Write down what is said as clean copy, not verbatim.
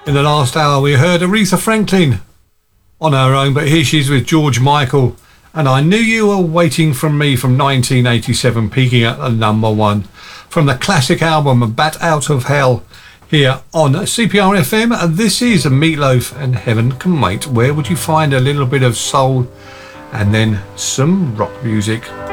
In the last hour, we heard Aretha Franklin on her own, but here she's with George Michael. And I Knew You Were Waiting for Me from 1987, peaking at the number one. From the classic album Bat Out of Hell, here on CPR FM. And this is Meatloaf and Heaven Can Wait, where would you find a little bit of soul and then some rock music.